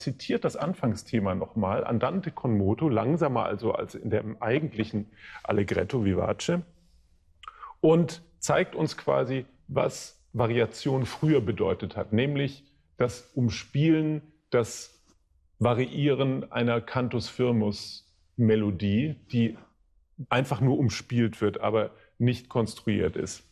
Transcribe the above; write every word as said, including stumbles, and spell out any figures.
zitiert das Anfangsthema nochmal, Andante con moto, langsamer also als in dem eigentlichen Allegretto vivace, und zeigt uns quasi, was Variation früher bedeutet hat, nämlich das Umspielen, das Variieren einer Cantus firmus Melodie, die einfach nur umspielt wird, aber nicht konstruiert ist.